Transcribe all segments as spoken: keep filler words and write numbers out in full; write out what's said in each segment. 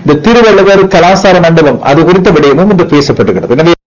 இந்த திருவள்ளுவர் கலாசார மண்டபம் அது குறித்த விடயமும் இன்று பேசப்பட்டுகிறது. எனவே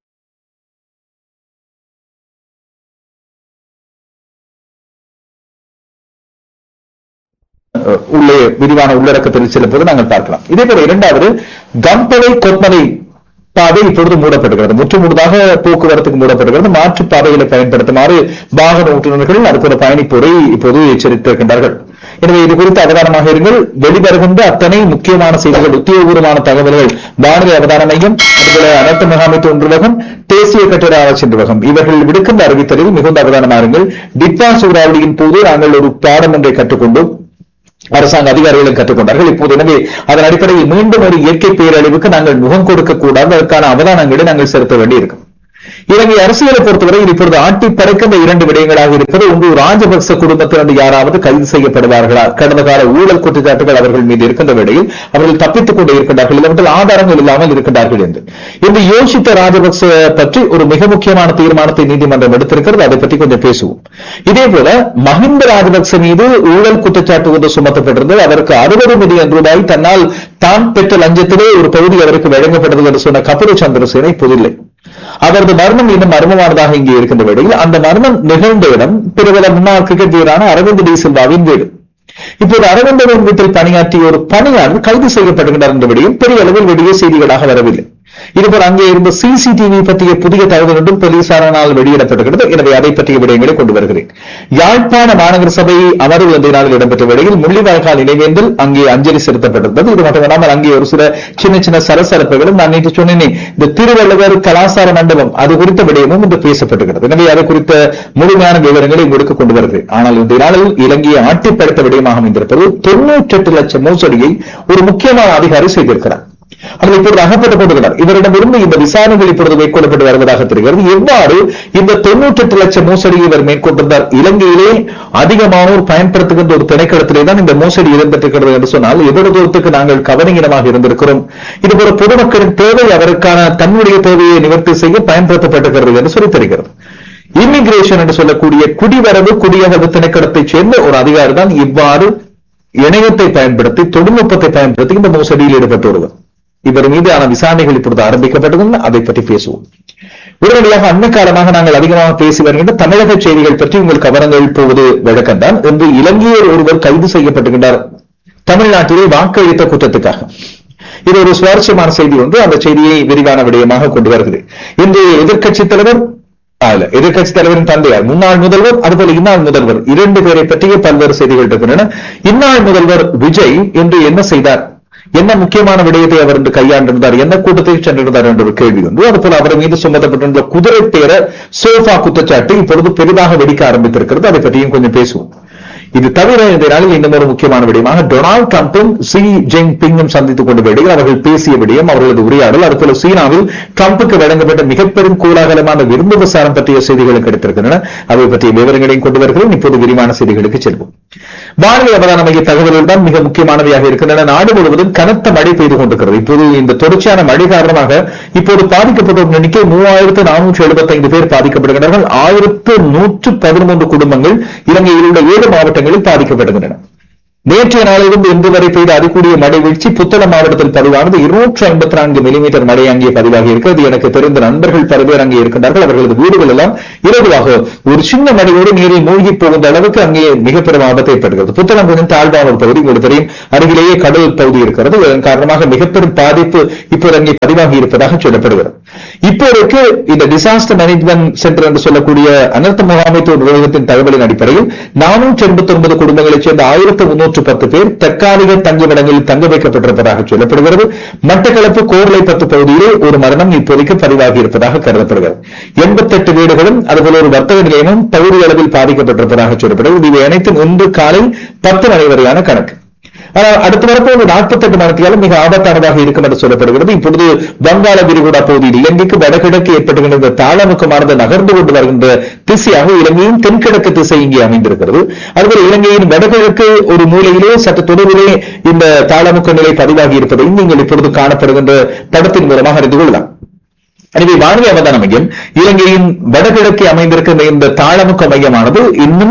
உள்ளே விரிவான உள்ளடக்கத்தில் செல்லும் போது நாங்கள் பார்க்கலாம். இதே போல இரண்டாவது கம்பளை கொத்மலை பாதை இப்பொழுது மூடப்படுகிறது, முற்றுமுழுதாக போக்குவரத்துக்கு மூடப்படுகிறது. மாற்று பாதைகளை பயன்படுத்துமாறு வாகன ஓட்டுநர்கள் அதுபோல பயணிப்போரை இப்போது எச்சரித்திருக்கின்றார்கள். எனவே இது குறித்து அவதானமாக இருங்கள். வெளிவருகின்ற அத்தனை முக்கியமான செய்திகள், உத்தியோகபூர்வமான தகவல்கள் வானிலை அவதான மையம், அதுபோல அனர்த்த முகாமைத்துவ நிர்வாகம், தேசிய கட்டிட ஆராய்ச்சி நிர்வாகம் இவர்கள் விடுக்கின்ற அறிவித்தலில் மிகுந்த அவதானமாருங்கள். டிட்வா சூறாவளியின் போது நாங்கள் ஒரு பாடம் ஒன்றை கற்றுக்கொண்டோம், அரசாங்க அதிகாரிகளும் கற்றுக்கொண்டார்கள். இப்போது எனவே அதன் அடிப்படையில் மீண்டும் ஒரு இயற்கை பேரழிவுக்கு நாங்கள் முகம் கொடுக்க கூடாது, அதற்கான அவதானங்களை நாங்கள் செலுத்த வேண்டியிருக்கும். இலங்கை அரசியலை பொறுத்தவரையில் இப்பொழுது ஆட்டி படைக்கின்ற இரண்டு விடயங்களாக இருப்பது, ஒன்று ராஜபக்ச குடும்பத்திலிருந்து யாராவது கைது செய்யப்படுவார்களா, கடந்த கால ஊழல் குற்றச்சாட்டுகள் அவர்கள் மீது இருக்கின்ற வேளையில் அவர்கள் தப்பித்துக் கொண்டே இருக்கின்றார்கள், இல்லாமல் ஆதாரங்கள் இல்லாமல் இருக்கின்றார்கள் என்று இன்று யோசித்த ராஜபக்ச பற்றி ஒரு மிக முக்கியமான தீர்மானத்தை நீதிமன்றம் எடுத்திருக்கிறது. அதை பற்றி கொஞ்சம் பேசுவோம். இதே போல மஹிந்த ராஜபக்ச மீது ஊழல் குற்றச்சாட்டு ஒன்று சுமத்தப்பட்டிருந்தது. அதற்கு அறுபது மில்லியன் ரூபாய் தன்னால் தான் பெற்ற லஞ்சத்திலே ஒரு பகுதி அவருக்கு வழங்கப்பட்டது என்று சொன்ன கபில சந்திரசேன இப்போதில்லை. அவரது மரணம் இன்னும் மர்மமானதாக இங்கே இருக்கின்ற வேளையில் அந்த மரணம் நிகழ்ந்த இடம் பிரபல முன்னாள் கிரிக்கெட் வீரரான அரவிந்த் டி சில்வாவின் வீடு. இப்போது அரவிந்தரின் வீட்டில் பணியாற்றிய ஒரு பணியாளர் கைது செய்யப்படுகின்றார் என்ற விடையும் பெரிய அளவில் வெளியே செய்திகளாக வரவில்லை. இதுபோல் அங்கே இருந்த சிசிடிவி பற்றிய புதிய தகவல் ஒன்றும் போலீசாரால் வெளியிடப்பட்டிருக்கிறது. எனவே அதை பற்றிய விடயங்களை கொண்டு வருகிறேன். யாழ்ப்பாண மாநகர சபை அமர்வு இன்றைய நாளில் இடம்பெற்ற வேளையில் முள்ளிவாய்க்கால் நினைவேந்தல் அங்கே அஞ்சலி செலுத்தப்பட்டிருந்தது. இது மட்டுமல்லாமல் அங்கே ஒரு சில சின்ன சின்ன சலசலப்புகளும், நான் நேற்று சொன்னேன் இந்த திருவள்ளுவர் கலாசார மண்டபம் அது குறித்த விடயமும் இன்று பேசப்பட்டுகிறது. எனவே அது குறித்த முழுமையான விவரங்களை உங்களுக்கு கொண்டு வருகிறேன். ஆனால் இன்றைய நாளில் இலங்கையை ஆட்டிப்படுத்த விடயமாக அமைந்திருப்பது தொன்னூற்றி எட்டு லட்சம் மோசடியை ஒரு முக்கியமான அதிகாரி செய்திருக்கிறார். அவர் இப்பொழுது அகப்பட்டுக் கொண்டிருக்கிறார். இவரிடமிருந்து இந்த விசாரணைகள் இப்பொழுது மேற்கொள்ளப்பட்டு வருவதாக தெரிகிறது. எவ்வாறு இந்த தொன்னூற்றி எட்டு லட்சம் மோசடியை இவர் மேற்கொண்டிருந்தார், இலங்கையிலே அதிகமானோர் பயன்படுத்துகின்ற ஒரு திணைக்களத்திலே தான் இந்த மோசடி இடம்பெற்றிருக்கிறது என்று சொன்னால் எவ்வளவு தூரத்துக்கு நாங்கள் கவனீனமாக இருந்திருக்கிறோம். இதுபோல பொதுமக்களின் தேவை அவருக்கான தன்னுடைய தேவையை நிவர்த்தி செய்ய பயன்படுத்தப்பட்டிருக்கிறது என்று சொல்லி தெரிகிறது. இமிகிரேஷன் என்று சொல்லக்கூடிய குடிவரவு குடியகவு திணைக்களத்தைச் சேர்ந்த ஒரு அதிகாரி தான் இவ்வாறு இணையத்தை பயன்படுத்தி தொழில்நுட்பத்தை பயன்படுத்தி இந்த மோசடியில் ஈடுபட்டு வருவர். இவர் மீதான விசாரணைகள் இப்பொழுது ஆரம்பிக்கப்பட்டது. அதை பற்றி பேசுவோம். உடனடியாக அண்மை காலமாக நாங்கள் அதிகமாக பேசி வருகின்ற தமிழக செய்திகள் பற்றி உங்கள் கவனங்கள் போவது வழக்கம்தான். என்று இலங்கையில் ஒருவர் கைது செய்யப்பட்டுகின்றார் தமிழ்நாட்டிலே வாக்களித்த குற்றத்துக்காக. இது ஒரு சுவாரஸ்யமான செய்தி ஒன்று. அந்த செய்தியை விரிவான விடயமாக கொண்டு வருகிறது. இன்று எதிர்க்கட்சித் தலைவர் எதிர்கட்சி தலைவரின் தந்தையார் முன்னாள் முதல்வர் அதுபோல இந்நாள் முதல்வர் இரண்டு பேரை பற்றிய பல்வேறு செய்திகள் இருக்கின்றன. இந்நாள் முதல்வர் விஜய் என்று என்ன செய்தார், என்ன முக்கியமான விடயத்தை அவர் என்று கையாண்டிருந்தார், என்ன கூட்டத்தில் சென்றிருந்தார் என்ற ஒரு கேள்வி உண்டு. அதுபோல அவர் மீது சுமத்தப்பட்டிருந்த குதிரை பேர சோஃபா குற்றச்சாட்டு இப்பொழுது பெரிதாக வெடிக்க ஆரம்பித்திருக்கிறது. அதை பற்றியும் கொஞ்சம் பேசுவோம். இது தவிர இந்த நாளில் இன்னும் ஒரு முக்கியமான விடயமாக டொனால்டு டிரம்பும் ஷி ஜின்பிங்கும் சந்தித்துக் கொண்ட விடயம், அவர்கள் பேசிய விடயம், அவர்களது உரையாடல், அதுபோல சீனாவில் டிரம்புக்கு வழங்கப்பட்ட மிகப்பெரும் கோலாகலமான விருந்து பிரசாரம் பற்றிய செய்திகள் கிடைத்திருக்கின்றன. அதை பற்றிய விவரங்களையும் கொண்டு வருகிறேன். இப்போது விரிவான செய்திகளுக்கு செல்வோம். வானிலை அவதான மைய தகவல்கள் தான் மிக முக்கியமானவையாக இருக்கின்றன. நாடு முழுவதும் கனத்த மழை பெய்து கொண்டிருக்கிறது. இப்போது இந்த தொடர்ச்சியான மழை காரணமாக இப்போது பாதிக்கப்பட்டோர் எண்ணிக்கை மூவாயிரத்து நானூற்று எழுபத்தி ஐந்து பேர் பாதிக்கப்படுகிறார்கள். ஆயிரத்து நூற்று பதிமூன்று குடும்பங்கள் இலங்கையில் உள்ள ஏழு மாவட்டங்களில் பாதிக்கப்படுகின்றன. நேற்றைய நாளிலிருந்து இன்று வரை பெய்த அதிகூடிய மழை வீழ்ச்சி புத்தளம் மாவட்டத்தில் பதிவானது இருநூற்று ஐம்பத்தி நான்கு மில்லிமீட்டர் மழை அங்கே பதிவாகி இருக்கிறது. எனக்கு தெரிந்த நண்பர்கள் பல பேர் அங்கே இருக்கின்றார்கள். அவர்களது வீடுகள் எல்லாம் இலகுவாக ஒரு சின்ன மழையோடு நீரில் மூழ்கி போகின்ற அளவுக்கு அங்கே மிக பெரும் ஆபத்து ஏற்படுகிறது. புத்தளம் கொஞ்சம் தாழ்வான ஒரு பகுதி, உங்களுக்கு தெரியும், அருகிலேயே கடல் பகுதி இருக்கிறது. இதன் காரணமாக மிக பெரும் பாதிப்பு இப்போது அங்கே பதிவாகி இருப்பதாக சொல்லப்படுகிறது. இப்போதைக்கு இந்த டிசாஸ்டர் மேனேஜ்மெண்ட் சென்டர் என்று சொல்லக்கூடிய அனர்த்த முகாமைத்துவ நிறுவனத்தின் தகவலின் அடிப்படையில் நானூற்றி எண்பத்தி ஒன்பது குடும்பங்களைச் சேர்ந்த ஆயிரத்து முன்னூற்று பத்து பேர் தற்காலிக தங்குமிடங்களில் தங்க வைக்கப்பட்டிருப்பதாக சொல்லப்படுகிறது. மட்டக்களப்பு கோர்லைப்பத்து பகுதியில் ஒரு மரணம் இப்போதைக்கு பதிவாகி இருப்பதாக கருதப்படுகிறது. எண்பத்தி எட்டு வீடுகளும் அதுபோல ஒரு வர்த்தக நிலையமும் பகுதி அளவில் பாதிக்கப்பட்டிருப்பதாக சொல்லப்படுகிறது. இவை அனைத்தும் இன்று காலை பத்து மணி வரையான கணக்கு. ஆனால் அடுத்து வரப்போது நாற்பத்தி எட்டு மணித்தியாலும் மிக ஆபத்தானதாக இருக்கும் என்று சொல்லப்படுகிறது. இப்பொழுது வங்காள விரிகுடா பகுதியில் இலங்கைக்கு வடகிழக்கு ஏற்படுகின்ற தாளமுக்கமானது நகர்ந்து கொண்டு வருகின்ற திசையாக இலங்கையின் தென்கிழக்கு திசை இங்கே அமைந்திருக்கிறது. அதுபோல இலங்கையின் வடகிழக்கு ஒரு மூலையிலே சற்று தொலைவிலே இந்த தாளமுக்க நிலை பதிவாகி இருப்பதையும் நீங்கள் இப்பொழுது காணப்படுகின்ற படத்தின் மூலமாக அறிந்து கொள்ளலாம். எனவே வானிலை அவதான மையம் இலங்கையின் வடகிழக்கு அமைந்திருக்கின்ற இந்த தாளமுக்க மையமானது இன்னும்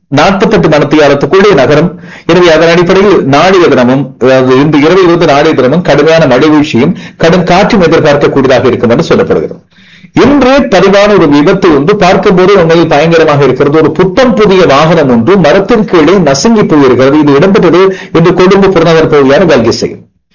நாற்பத்தி எட்டு மணித்தியாலத்துக்குள்ளே நகரம். எனவே அதன் அடிப்படையில் நாளைய தினமும் இன்று இரவில் இருந்து நாளைய தினமும் கடுமையான மழை வீழ்ச்சியும் கடும் காற்றும் எதிர்பார்க்கக்கூடியதாக இருக்கும் என்று சொல்லப்படுகிறது. இன்று பதிவான ஒரு விபத்து ஒன்று பார்க்கும்போது உண்மையில் பயங்கரமாக இருக்கிறது. ஒரு புத்தம் புதிய வாகனம் ஒன்று மரத்தின் கீழே நசுங்கி போயிருக்கிறது. இது இடம்பெற்றது இன்று கொழும்பு புறநகர் பகுதியான கல்கிசை.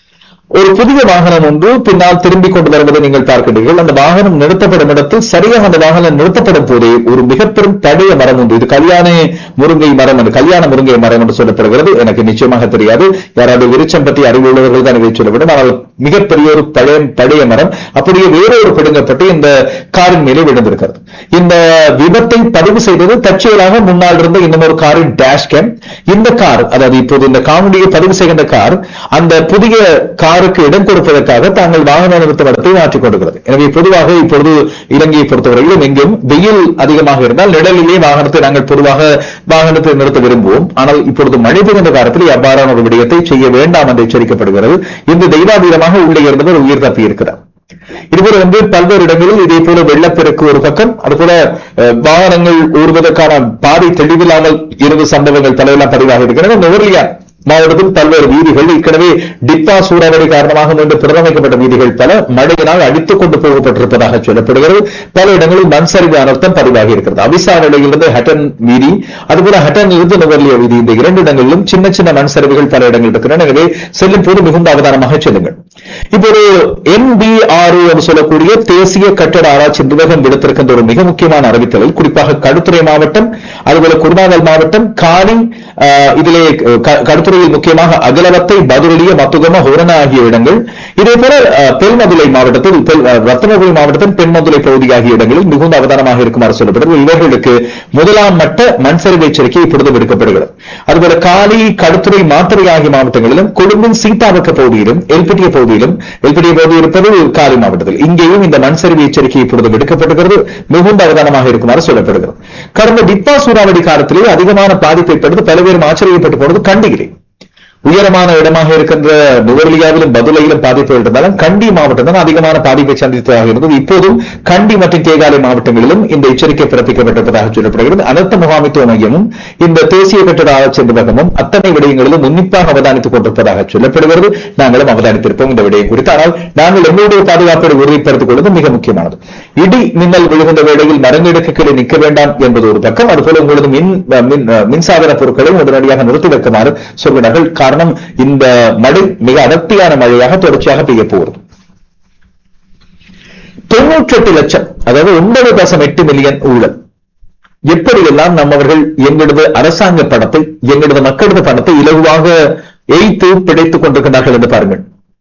ஒரு புதிய வாகனம் ஒன்று பின்னால் திரும்பிக் கொண்டு வருவதை நீங்கள் பார்க்கிறீர்கள். அந்த வாகனம் நிறுத்தப்படும் இடத்தில் சரியாக அந்த வாகனம் நிறுத்தப்படும் போதே ஒரு மிக பெரும் தடைய மரம் உண்டு. இது கல்யாண முருங்கை மரம் என்று கல்யாண முருங்கை மரம் என்று சொல்லப்படுகிறது. எனக்கு நிச்சயமாக தெரியாது, யாராவது விருச்சம் பற்றி அறிவுள்ளவர்கள் தான் இதை சொல்ல வேண்டும். ஆனால் மிகப்பெரிய ஒரு பழைய பழைய மரம் அப்படியே வேறொரு பிடுங்கப்பட்டு இந்த காரின் மேலே விழுந்திருக்கிறது. இந்த விபத்தை பதிவு செய்தது தற்செயலாக முன்னால் இருந்த இன்னொரு காரின் டேஷ் கேம். இந்த கார், அதாவது இப்போது இந்த காணொலியை பதிவு செய்கின்ற கார், அந்த புதிய காருக்கு இடம் கொடுப்பதற்காக தாங்கள் வாகன நிறுத்த இடத்தை மாற்றிக் கொண்டிருக்கிறது. எனவே பொதுவாக இப்பொழுது இலங்கையை பொறுத்தவரையிலும் எங்கும் வெயில் அதிகமாக இருந்தால் நிழலிலே வாகனத்தை நாங்கள் பொதுவாக வாகனத்தை நிறுத்த விரும்புவோம். ஆனால் இப்பொழுது மழை பெய்கின்ற காலத்தில் அவ்வாறான ஒரு விடயத்தை செய்ய வேண்டாம் என்று எச்சரிக்கப்படுகிறது. இந்த தெய்வாதீனமாக உள்ளே இருந்தவர் உயிர் தப்பி இருக்கிறார். இதுபோல வந்து பல்வேறு இடங்களில் இதே போல வெள்ளப்பெருக்கு ஒரு பக்கம், அதுபோல வாகனங்கள் ஓடுவதற்கான பாதை தெளிவில்லாமல் இருந்த சம்பவங்கள் பலவெல்லாம் பதிவாக இருக்கிறது. நுவரெலியா மாவட்டத்தில் பல்வேறு வீதிகள் ஏற்கனவே டிப்பா சூறாவளி காரணமாக மீண்டும் புனரமைக்கப்பட்ட வீதிகள் பல மழையினால் அடித்துக் கொண்டு போகப்பட்டிருப்பதாக சொல்லப்படுகிறது. பல இடங்களில் மண் சரிவு அனர்த்தம் பதிவாகி இருக்கிறது. அவிசா நிலையிலிருந்து ஹட்டன் வீதி, அதுபோல ஹட்டனிலிருந்து நுவரெலியா வீதி, இந்த இரண்டு இடங்களிலும் சின்ன சின்ன மண் சரிவுகள் பல இடங்கள் இருக்கின்றன. எனவே செல்லும் போது மிகுந்த அவதானமாக செல்லுங்கள். இப்போது என் பி ஆர் என்று சொல்லக்கூடிய தேசிய கட்டட ஆராய்ச்சி நிறுவனம் விடுத்திருக்கின்ற ஒரு மிக முக்கியமான அறிவித்தலில் குறிப்பாக களுத்துறை மாவட்டம், அதுபோல குருநாகல் மாவட்டம், காணி, இதிலே கடுத்துறையில் முக்கியமாக அகலவத்தை, பதுரலிய, மத்துகம, ஹோரணா ஆகிய இடங்கள், இதே போல பெருமதுரை மாவட்டத்தில் ரத்னபுரி மாவட்டத்தில் பெண்மதுரை பகுதி ஆகிய இடங்களில் மிகுந்த அவதானமாக இருக்குமாறு சொல்லப்படுகிறது. இவர்களுக்கு முதலாம் மட்ட மண்சரிவு எச்சரிக்கை இப்பொழுது விடுக்கப்படுகிறது. அதுபோல காலி, கடுத்துறை, மாத்தறை ஆகிய மாவட்டங்களிலும் கொழும்பின் சீதாவக்க பகுதியிலும் எல்பிட்டிய பகுதியிலும் எல்பிட்டிய பகுதி இருப்பது காலி மாவட்டத்தில் இங்கேயும் இந்த மண்சரிவு எச்சரிக்கை இப்பொழுது விடுக்கப்படுகிறது. மிகுந்த அவதானமாக இருக்குமாறு சொல்லப்படுகிறது. கடந்த டிப்பா சூறாவளி காலத்திலே அதிகமான பாதிப்பை ஏற்படுத்தி பல பேரும் ஆச்சரியப்பட்டு போனது கண்டிகிறேன். உயரமான இடமாக இருக்கின்ற நுவரெலியாவிலும் பதுளையிலும் பாதிப்பு இருந்தாலும் கண்டி மாவட்டம் தான் அதிகமான பாதிப்பை சந்தித்ததாக இருந்தது. இப்போதும் கண்டி மற்றும் கேகாலை மாவட்டங்களிலும் இந்த எச்சரிக்கை பிறப்பிக்கப்பட்டிருப்பதாக சொல்லப்படுகிறது. அனர்த்த முகாமைத்துவ மையமும் இந்த தேசிய கட்டட ஆராய்ச்சி நிறுவனமும் அத்தனை விடயங்களிலும் உன்னிப்பாக அவதானித்துக் கொண்டிருப்பதாக சொல்லப்படுகிறது. நாங்களும் அவதானித்திருப்போம் இந்த விடயம் குறித்து. ஆனால் நாங்கள் எங்களுடைய பாதுகாப்பை உறுதிப்படுத்திக் கொள்வது மிக முக்கியமானது. இடி மின்னல் விழுகின்ற வேளையில் மரங்களுக்கு கீழே நிற்க வேண்டாம் என்பது ஒரு பக்கம். அதுபோல உங்களது மின் மின்சாதன பொருட்களை உடனடியாக நிறுத்தி வைக்குமாறு சொல்கிறார்கள். காரணம் இந்த மழை மிக அடர்த்தியான மழையாக தொடர்ச்சியாக பெய்ய போகிறது. தொன்னூற்றி எட்டு லட்சம், அதாவது ஒன்பது தசம் எட்டு மில்லியன் ஊழல். எப்படியெல்லாம் நம்மவர்கள் எங்களது அரசாங்க பணத்தை, எங்களது மக்களது பணத்தை இலகுவாக எய்த்து பிடித்துக் கொண்டிருக்கிறார்கள் என்று பாருங்கள்.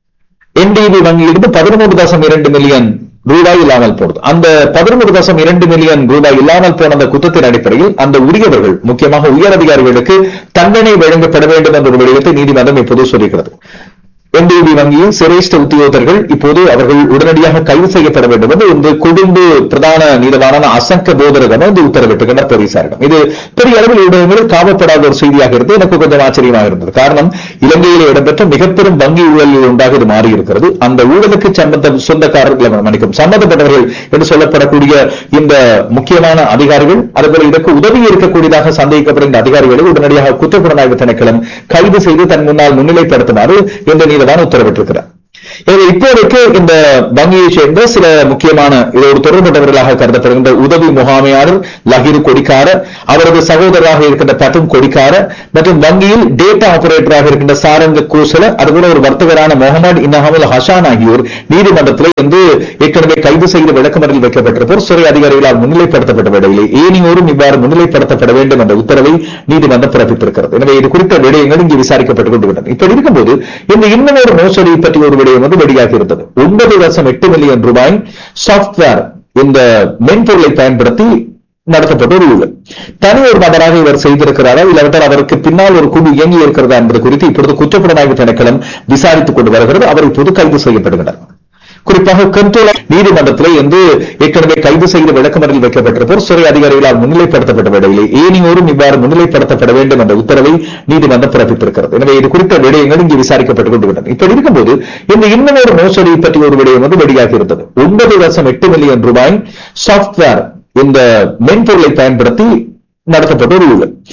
என்டிபி வங்கியிலிருந்து பதினொன்று தசம் இரண்டு மில்லியன் ரூபாய் இல்லாமல் போனது. அந்த பதினொன்று தசம் இரண்டு மில்லியன் ரூபாய் இல்லாமல் போன அந்த குற்றத்தின் அடிப்படையில் அந்த உரியவர்கள், முக்கியமாக உயர் அதிகாரிகளுக்கு தண்டனை வழங்கப்பட வேண்டும் என்ற ஒரு விடயத்தை நீதிமன்றம் இப்போது சொல்லியிருக்கிறது. என்டிபி வங்கியின் சிரேஷ்ட உத்தியோகத்தர்கள் இப்போது அவர்கள் உடனடியாக கைது செய்யப்பட வேண்டும் என்று இந்த கொழும்பு பிரதான நீதவான அசங்க போதரகம் வந்து உத்தரவிட்டிருக்கின்ற போலீசார்கள். இது பெரிய அளவில் ஊடகங்களில் காவப்படாத ஒரு செய்தியாக இருந்து எனக்கு கொஞ்சம் ஆச்சரியமாக இருந்தது. காரணம், இலங்கையில் இடம்பெற்ற மிகப்பெரும் வங்கி ஊழலில் ஒன்றாக இது மாறியிருக்கிறது. அந்த ஊழலுக்கு சம்பந்த சொந்தக்காரர்கள் மன்னிக்கும் சம்பந்தப்பட்டவர்கள் என்று சொல்லப்படக்கூடிய இந்த முக்கியமான அதிகாரிகள், அதுபோல இதற்கு உதவி இருக்கக்கூடியதாக சந்தேகிக்கப்படுகின்ற அதிகாரிகளை உடனடியாக குற்றப்புலனாய்வு திணைக்களம் கைது செய்து தன் முன்னால் முன்னிலைப்படுத்துமாறு இந்த உத்தரவிட்டிருக்கிறார். எனவே இப்போதைக்கு இந்த வங்கியை சேர்ந்த சில முக்கியமான இதோடு தொடர்புள்ளவர்களாக கருதப்படுகின்ற உதவி முகாமையாளர் லஹிரு கொடிக்கார, அவரது சகோதரராக இருக்கின்ற பட்டும் கொடிக்கார மற்றும் வங்கியில் டேட்டா ஆபரேட்டராக இருக்கின்ற சாரங்க கோசல, அதுபோல ஒரு வர்த்தகரான முகமது இன்னாமல் ஹசான் ஆகியோர் நீதிமன்றத்தில் இருந்து ஏற்கனவே கைது செய்து விளக்கமறில் வைக்கப்பட்டிருப்போர் சிறை அதிகாரிகளால் முன்னிலைப்படுத்தப்பட்ட விடையிலே ஏனையோரும் இவ்வாறு முன்னிலைப்படுத்தப்பட வேண்டும் என்ற உத்தரவை நீதிமன்றம் பிறப்பித்திருக்கிறது. எனவே இது குறித்த விடயங்கள் இங்கு விசாரிக்கப்பட்டுக் கொண்டுவிட்டன. இப்படி இருக்கும்போது இந்த இன்னொரு மோசடி பற்றி ஒரு விடயம் வந்து வெளியாகி இருந்தது. ஒன்பது தசம் எட்டு மில்லியன் ரூபாய் சாப்ட்வேர், இந்த மென்பொருளை பயன்படுத்தி நடத்தப்பட்ட ஒரு ஊழல். தனி ஒரு நபராக இவர் செய்திருக்கிறாரா, இல்லாவிட்டால் அவருக்கு பின்னால் ஒரு குழு இயங்கி இருக்கிறதா என்பது குறித்து இப்பொழுது குற்றப்புலனாய்வு திணைக்களம் விசாரித்துக் கொண்டு வருகிறது. அவர் இப்போது கைது செய்யப்படுகிறார். குறிப்பாக கண்ட்ரோலர் நீதிமன்றத்திலே இருந்து ஏற்கனவே கைது செய்து விளக்கமறில் வைக்கப்பட்டிருப்போர் சிறை அதிகாரிகளால் முன்னிலைப்படுத்தப்பட்ட விடையிலே ஏனையோரும் இவ்வாறு முன்னிலைப்படுத்தப்பட வேண்டும் என்ற உத்தரவை நீதிமன்றம் பிறப்பித்திருக்கிறது. எனவே இது குறித்த விடயங்கள் இங்கு விசாரிக்கப்பட்டுக் கொண்டுவிட்டன. இப்படி இருக்கும்போது இந்த இன்னொரு மோசடி பற்றி ஒரு விடயம் வந்து வெளியாகி இருந்தது. ஒன்பது தசம் எட்டு மில்லியன் ரூபாய் சாப்ட்வேர், இந்த மென்பொருளை பயன்படுத்தி நடத்தப்பட்ட ஒரு ஊழல்.